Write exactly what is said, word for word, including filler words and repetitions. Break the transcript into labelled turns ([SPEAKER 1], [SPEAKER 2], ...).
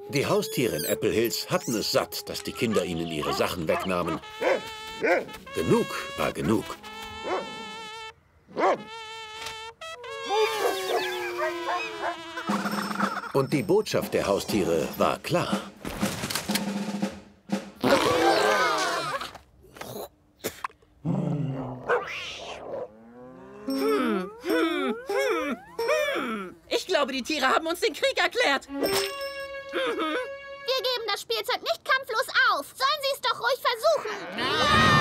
[SPEAKER 1] Die Haustiere in Apple Hills hatten es satt, dass die Kinder ihnen ihre Sachen wegnahmen. Genug war genug. Und die Botschaft der Haustiere war klar.
[SPEAKER 2] Ich glaube, die Tiere haben uns den Krieg erklärt.
[SPEAKER 3] Wir geben das Spielzeug nicht kampflos auf. Sollen Sie es doch ruhig versuchen.